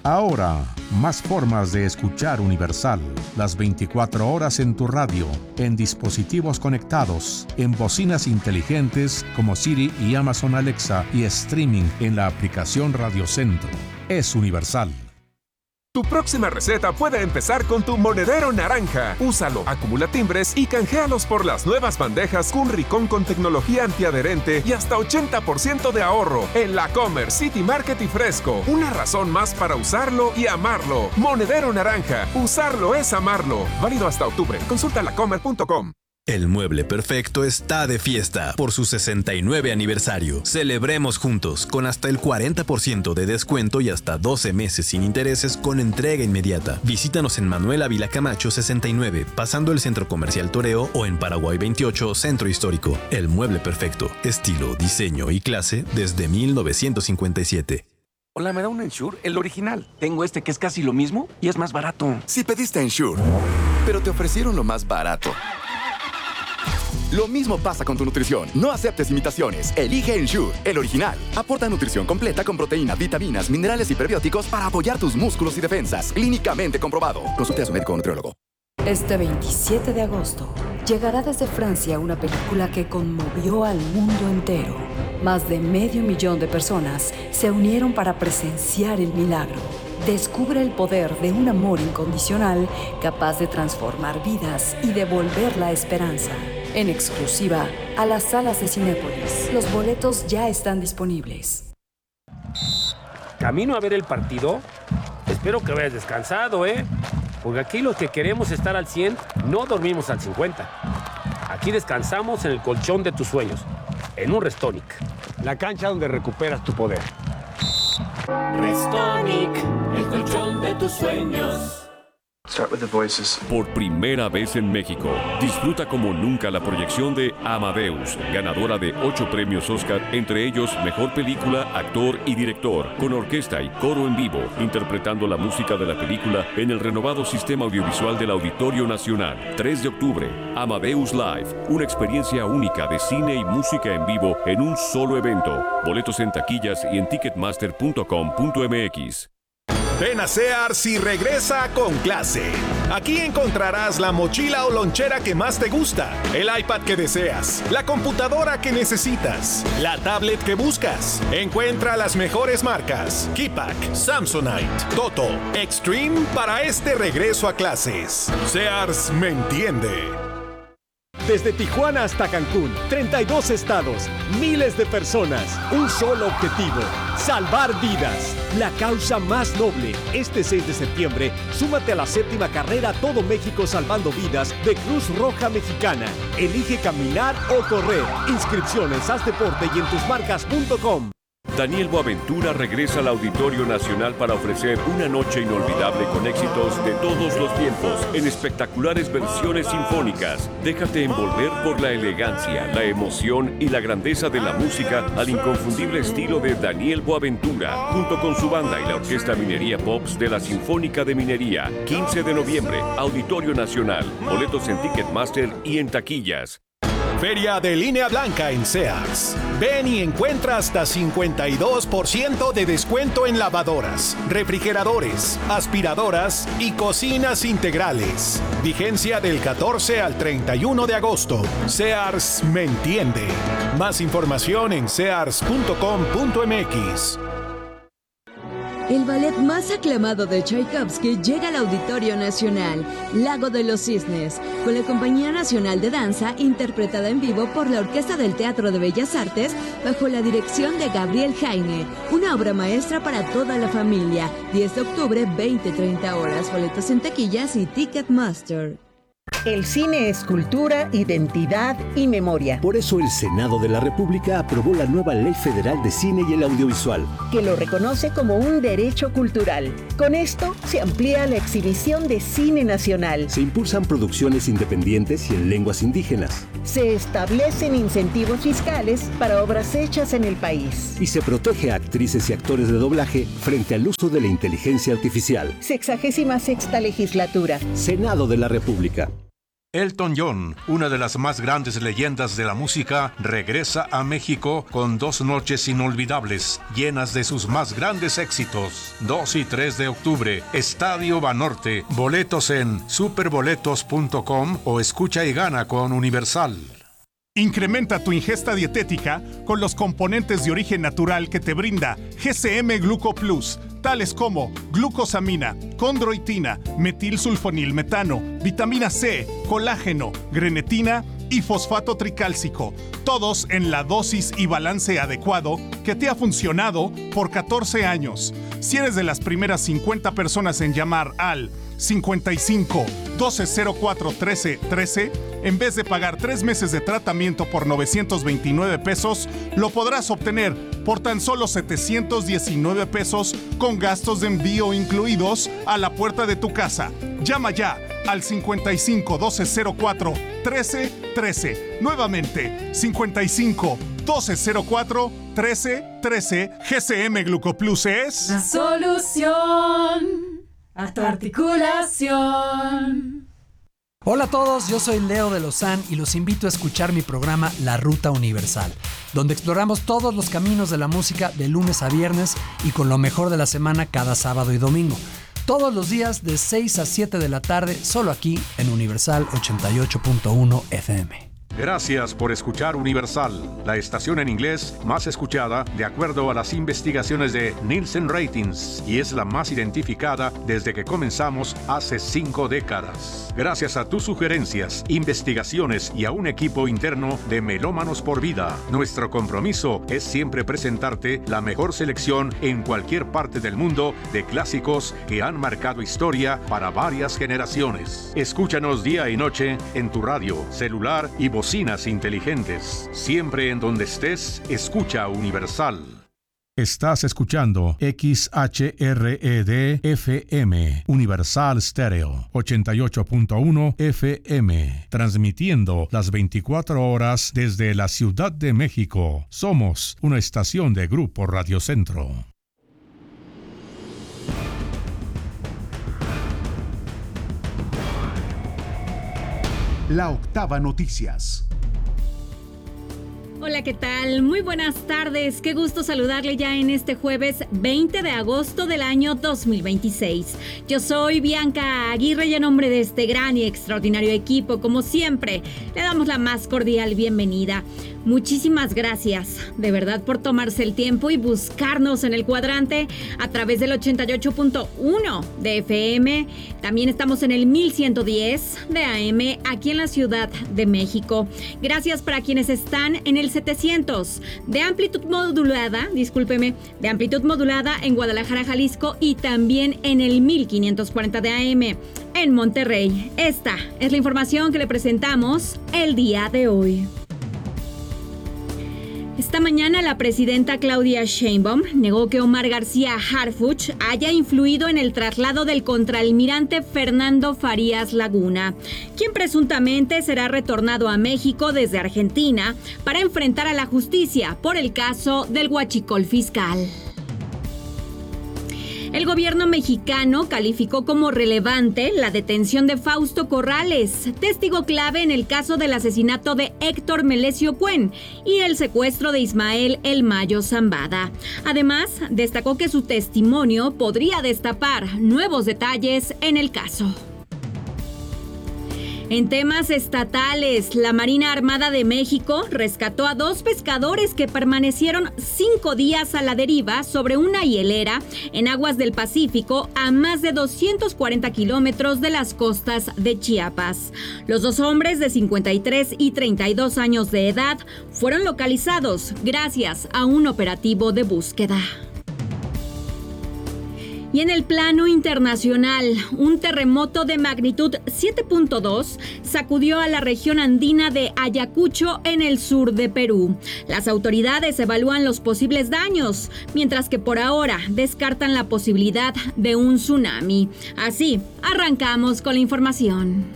Ahora, más formas de escuchar Universal. Las 24 horas en tu radio, en dispositivos conectados, en bocinas inteligentes como Siri y Amazon Alexa y streaming en la aplicación Radio Centro. Es Universal. Tu próxima receta puede empezar con tu monedero naranja. Úsalo, acumula timbres y canjealos por las nuevas bandejas Cunricón con tecnología antiadherente y hasta 80% de ahorro en La Comer, City Market y Fresco. Una razón más para usarlo y amarlo. Monedero naranja. Usarlo es amarlo. Válido hasta octubre. Consulta lacomer.com. El Mueble Perfecto está de fiesta por su 69 aniversario. Celebremos juntos con hasta el 40% de descuento y hasta 12 meses sin intereses con entrega inmediata. Visítanos en Manuel Ávila Camacho 69, pasando el Centro Comercial Toreo, o en Paraguay 28, Centro Histórico. El Mueble Perfecto, estilo, diseño y clase desde 1957. Hola, ¿me da un Ensure? El original. Tengo este que es casi lo mismo y es más barato. Si pediste Ensure, pero te ofrecieron lo más barato. Lo mismo pasa con tu nutrición. No aceptes imitaciones. Elige Ensure, el original. Aporta nutrición completa con proteínas, vitaminas, minerales y prebióticos para apoyar tus músculos y defensas. Clínicamente comprobado. Consulte a su médico o nutriólogo. Este 27 de agosto llegará desde Francia una película que conmovió al mundo entero. Más de 500,000 de personas se unieron para presenciar el milagro. Descubre el poder de un amor incondicional capaz de transformar vidas y devolver la esperanza. En exclusiva a las salas de Cinépolis. Los boletos ya están disponibles. ¿Camino a ver el partido? Espero que vayas descansado, Porque aquí los que queremos estar al 100 no dormimos al 50. Aquí descansamos en el colchón de tus sueños, en un Restonic, la cancha donde recuperas tu poder. Restonic, el colchón de tus sueños. Start with the voices. Por primera vez en México, disfruta como nunca la proyección de Amadeus, ganadora de 8 premios Oscar, entre ellos Mejor Película, Actor y Director, con orquesta y coro en vivo, interpretando la música de la película en el renovado sistema audiovisual del Auditorio Nacional. 3 de octubre, Amadeus Live, una experiencia única de cine y música en vivo en un solo evento. Boletos en taquillas y en ticketmaster.com.mx. Ven a Sears y regresa con clase. Aquí encontrarás la mochila o lonchera que más te gusta, el iPad que deseas, la computadora que necesitas, la tablet que buscas. Encuentra las mejores marcas: Keypack, Samsonite, Toto, Extreme para este regreso a clases. Sears me entiende. Desde Tijuana hasta Cancún, 32 estados, miles de personas, un solo objetivo: salvar vidas. La causa más noble. Este 6 de septiembre, súmate a la 7ª carrera Todo México Salvando Vidas de Cruz Roja Mexicana. Elige caminar o correr. Inscripciones, haz deporte y en tusmarcas.com. Daniel Boaventura regresa al Auditorio Nacional para ofrecer una noche inolvidable con éxitos de todos los tiempos en espectaculares versiones sinfónicas. Déjate envolver por la elegancia, la emoción y la grandeza de la música al inconfundible estilo de Daniel Boaventura, junto con su banda y la Orquesta Minería Pops de la Sinfónica de Minería. 15 de noviembre, Auditorio Nacional. Boletos en Ticketmaster y en taquillas. Feria de Línea Blanca en Sears. Ven y encuentra hasta 52% de descuento en lavadoras, refrigeradores, aspiradoras y cocinas integrales. Vigencia del 14 al 31 de agosto. Sears me entiende. Más información en sears.com.mx. El ballet más aclamado de Tchaikovsky llega al Auditorio Nacional, Lago de los Cisnes, con la Compañía Nacional de Danza, interpretada en vivo por la Orquesta del Teatro de Bellas Artes, bajo la dirección de Gabriel Jaime. Una obra maestra para toda la familia. 10 de octubre, 20-30 horas. Boletos en taquillas y Ticketmaster. El cine es cultura, identidad y memoria. Por eso el Senado de la República aprobó la nueva Ley Federal de Cine y el Audiovisual, que lo reconoce como un derecho cultural. Con esto se amplía la exhibición de cine nacional. Se impulsan producciones independientes y en lenguas indígenas. Se establecen incentivos fiscales para obras hechas en el país. Y se protege a actrices y actores de doblaje frente al uso de la inteligencia artificial. 66ª legislatura. Senado de la República. Elton John, una de las más grandes leyendas de la música, regresa a México con 2 noches inolvidables, llenas de sus más grandes éxitos. 2 y 3 de octubre, Estadio Banorte. Boletos en superboletos.com o escucha y gana con Universal. Incrementa tu ingesta dietética con los componentes de origen natural que te brinda GCM Gluco Plus, tales como glucosamina, condroitina, metilsulfonilmetano, vitamina C, colágeno, grenetina y fosfato tricálcico, todos en la dosis y balance adecuado que te ha funcionado por 14 años. Si eres de las primeras 50 personas en llamar al 55 1204 13 13, en vez de pagar 3 meses de tratamiento por 929 pesos, lo podrás obtener por tan solo 719 pesos con gastos de envío incluidos a la puerta de tu casa. Llama ya al 55 1204 13 13. Nuevamente, 55 1204 13 13. GCM Glucoplus es la solución a tu articulación. Hola a todos, yo soy Leo de Lozán y los invito a escuchar mi programa La Ruta Universal, donde exploramos todos los caminos de la música de lunes a viernes y con lo mejor de la semana cada sábado y domingo. Todos los días de 6 a 7 de la tarde, solo aquí en Universal 88.1 FM. Gracias por escuchar Universal, la estación en inglés más escuchada de acuerdo a las investigaciones de Nielsen Ratings y es la más identificada desde que comenzamos hace 5 décadas. Gracias a tus sugerencias, investigaciones y a un equipo interno de Melómanos por Vida, nuestro compromiso es siempre presentarte la mejor selección en cualquier parte del mundo de clásicos que han marcado historia para varias generaciones. Escúchanos día y noche en tu radio, celular y bocinas inteligentes. Siempre en donde estés, escucha Universal. Estás escuchando XHRED FM, Universal Stereo, 88.1 FM, transmitiendo las 24 horas desde la Ciudad de México. Somos una estación de Grupo Radio Centro. La Octava Noticias. Hola, ¿qué tal? Muy buenas tardes. Qué gusto saludarle ya en este jueves 20 de agosto del año 2026. Yo soy Bianca Aguirre y en nombre de este gran y extraordinario equipo, como siempre, le damos la más cordial bienvenida. Muchísimas gracias, de verdad, por tomarse el tiempo y buscarnos en el cuadrante a través del 88.1 de FM. También estamos en el 1110 de AM aquí en la Ciudad de México. Gracias para quienes están en el 700 de amplitud modulada, de amplitud modulada en Guadalajara, Jalisco y también en el 1540 de AM en Monterrey. Esta es la información que le presentamos el día de hoy. Esta mañana la presidenta Claudia Sheinbaum negó que Omar García Harfuch haya influido en el traslado del contraalmirante Fernando Farías Laguna, quien presuntamente será retornado a México desde Argentina para enfrentar a la justicia por el caso del huachicol fiscal. El gobierno mexicano calificó como relevante la detención de Fausto Corrales, testigo clave en el caso del asesinato de Héctor Melesio Cuen y el secuestro de Ismael El Mayo Zambada. Además, destacó que su testimonio podría destapar nuevos detalles en el caso. En temas estatales, la Marina Armada de México rescató a 2 pescadores que permanecieron 5 días a la deriva sobre una hielera en aguas del Pacífico a más de 240 kilómetros de las costas de Chiapas. Los 2 hombres de 53 y 32 años de edad fueron localizados gracias a un operativo de búsqueda. Y en el plano internacional, un terremoto de magnitud 7.2 sacudió a la región andina de Ayacucho en el sur de Perú. Las autoridades evalúan los posibles daños, mientras que por ahora descartan la posibilidad de un tsunami. Así, arrancamos con la información.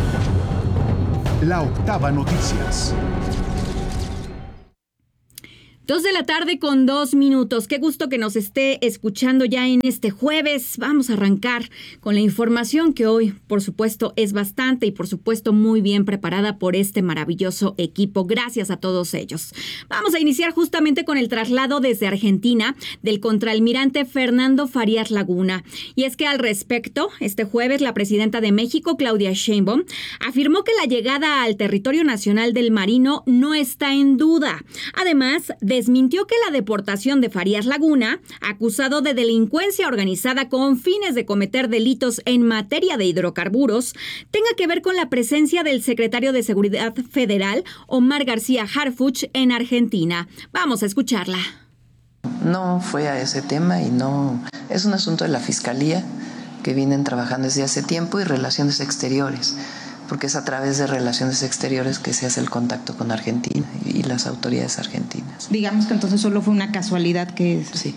La Octava Noticias. 2:02 p.m. Qué gusto que nos esté escuchando ya en este jueves. Vamos a arrancar con la información que hoy, por supuesto, es bastante y por supuesto muy bien preparada por este maravilloso equipo. Gracias a todos ellos. Vamos a iniciar justamente con el traslado desde Argentina del contraalmirante Fernando Farías Laguna. Y es que al respecto, este jueves la presidenta de México, Claudia Sheinbaum, afirmó que la llegada al territorio nacional del marino no está en duda. Además, desmintió que la deportación de Farías Laguna, acusado de delincuencia organizada con fines de cometer delitos en materia de hidrocarburos, tenga que ver con la presencia del secretario de Seguridad Federal, Omar García Harfuch, en Argentina. Vamos a escucharla. No fue a ese tema y no es un asunto de la Fiscalía que vienen trabajando desde hace tiempo y Relaciones Exteriores, porque es a través de Relaciones Exteriores que se hace el contacto con Argentina y las autoridades argentinas. Digamos que entonces solo fue una casualidad que... Sí.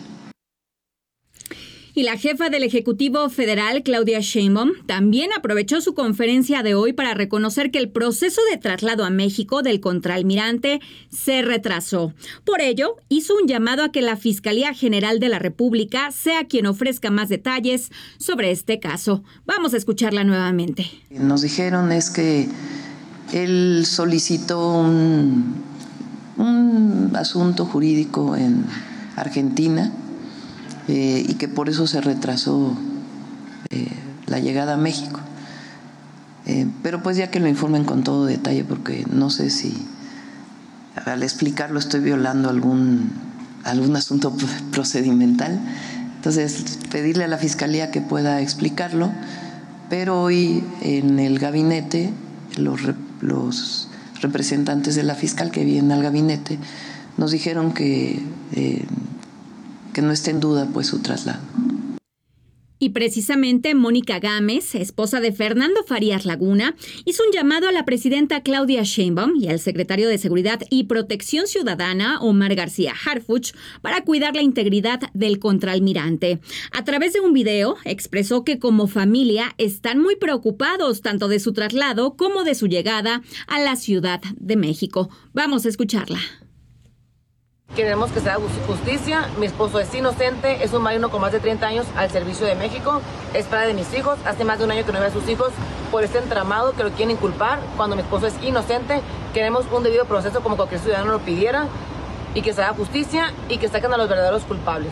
Y la jefa del Ejecutivo Federal, Claudia Sheinbaum, también aprovechó su conferencia de hoy para reconocer que el proceso de traslado a México del contraalmirante se retrasó. Por ello, hizo un llamado a que la Fiscalía General de la República sea quien ofrezca más detalles sobre este caso. Vamos a escucharla nuevamente. Nos dijeron es que él solicitó un asunto jurídico en Argentina, y que por eso se retrasó la llegada a México. Pero pues ya que lo informen con todo detalle, porque no sé si al explicarlo estoy violando algún asunto procedimental. Entonces, pedirle a la Fiscalía que pueda explicarlo, pero hoy en el gabinete los representantes de la fiscal que vienen al gabinete nos dijeron que no esté en duda pues su traslado. Y precisamente Mónica Gámez, esposa de Fernando Farías Laguna, hizo un llamado a la presidenta Claudia Sheinbaum y al secretario de Seguridad y Protección Ciudadana, Omar García Harfuch, para cuidar la integridad del contraalmirante. A través de un video, expresó que como familia están muy preocupados tanto de su traslado como de su llegada a la Ciudad de México. Vamos a escucharla. Queremos que se haga justicia. Mi esposo es inocente, es un marino con más de 30 años al servicio de México, es padre de mis hijos, hace más de un año que no ve a sus hijos por este entramado que lo quieren inculpar cuando mi esposo es inocente. Queremos un debido proceso como cualquier ciudadano lo pidiera y que se haga justicia y que saquen a los verdaderos culpables.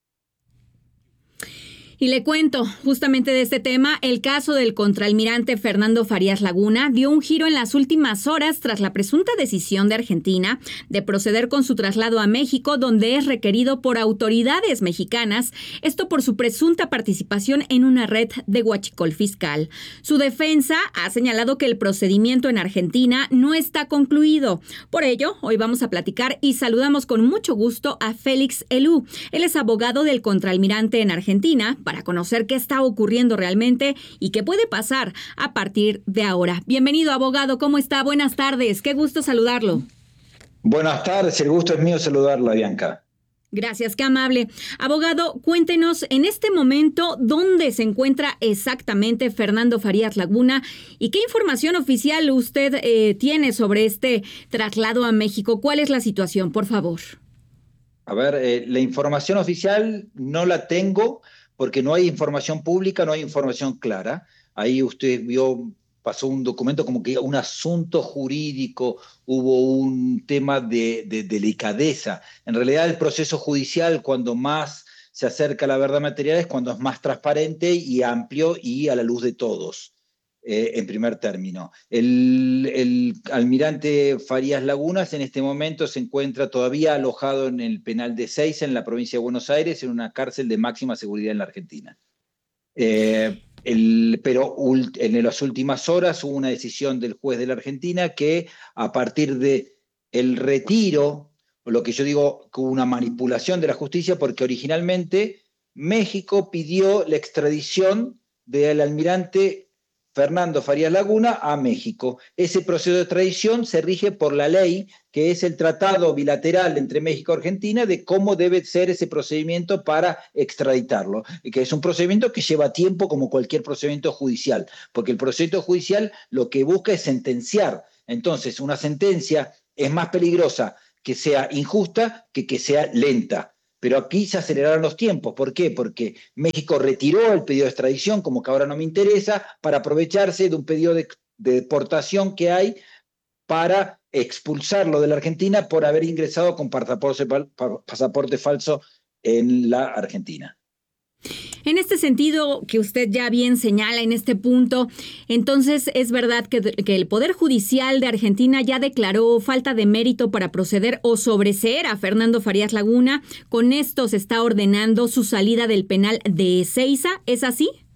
Y le cuento justamente de este tema, el caso del contraalmirante Fernando Farías Laguna dio un giro en las últimas horas tras la presunta decisión de Argentina de proceder con su traslado a México, donde es requerido por autoridades mexicanas, esto por su presunta participación en una red de huachicol fiscal. Su defensa ha señalado que el procedimiento en Argentina no está concluido. Por ello, hoy vamos a platicar y saludamos con mucho gusto a Félix Elú. Él es abogado del contraalmirante en Argentina, para conocer qué está ocurriendo realmente y qué puede pasar a partir de ahora. Bienvenido, abogado. ¿Cómo está? Buenas tardes. Qué gusto saludarlo. Buenas tardes. El gusto es mío saludarla, Bianca. Gracias, qué amable. Abogado, cuéntenos en este momento dónde se encuentra exactamente Fernando Farías Laguna y qué información oficial usted tiene sobre este traslado a México. ¿Cuál es la situación, por favor? A ver, la información oficial no la tengo, porque no hay información pública, no hay información clara. Ahí usted vio, pasó un documento como que un asunto jurídico, hubo un tema de delicadeza. En realidad el proceso judicial, cuando más se acerca a la verdad material, es cuando es más transparente y amplio y a la luz de todos, en primer término. El almirante Farías Laguna en este momento se encuentra todavía alojado en el penal de Ezeiza, en la provincia de Buenos Aires, en una cárcel de máxima seguridad en la Argentina. Pero en las últimas horas hubo una decisión del juez de la Argentina que a partir del retiro, lo que yo digo que hubo una manipulación de la justicia, porque originalmente México pidió la extradición del almirante Fernando Farías Laguna a México. Ese proceso de extradición se rige por la ley, que es el tratado bilateral entre México y Argentina de cómo debe ser ese procedimiento para extraditarlo, y que es un procedimiento que lleva tiempo como cualquier procedimiento judicial, porque el procedimiento judicial lo que busca es sentenciar. Entonces, una sentencia es más peligrosa que sea injusta que sea lenta. Pero aquí se aceleraron los tiempos. ¿Por qué? Porque México retiró el pedido de extradición, como que ahora no me interesa, para aprovecharse de un pedido de deportación que hay para expulsarlo de la Argentina por haber ingresado con pasaporte falso en la Argentina. En este sentido, que usted ya bien señala en este punto, entonces es verdad que el Poder Judicial de Argentina ya declaró falta de mérito para proceder o sobreseer a Fernando Farías Laguna. Con esto se está ordenando su salida del penal de Ezeiza, ¿es así?